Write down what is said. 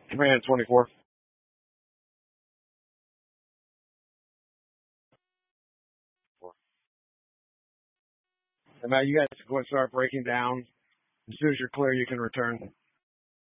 Command 24. And now you guys can start breaking down. As soon as you're clear, you can return.